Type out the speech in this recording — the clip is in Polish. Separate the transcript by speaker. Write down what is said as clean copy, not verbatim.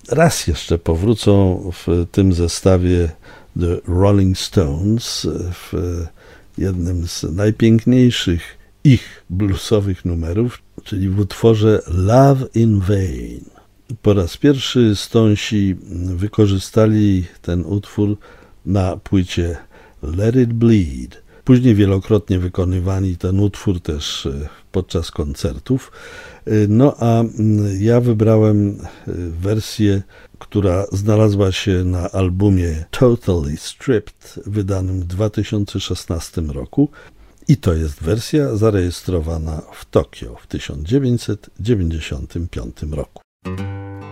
Speaker 1: raz jeszcze powrócą w tym zestawie The Rolling Stones w jednym z najpiękniejszych ich bluesowych numerów, czyli w utworze Love in Vain. Po raz pierwszy Stonesi wykorzystali ten utwór na płycie Let It Bleed. Później wielokrotnie wykonywali ten utwór też podczas koncertów. No a ja wybrałem wersję, która znalazła się na albumie Totally Stripped, wydanym w 2016 roku. I to jest wersja zarejestrowana w Tokio w 1995 roku.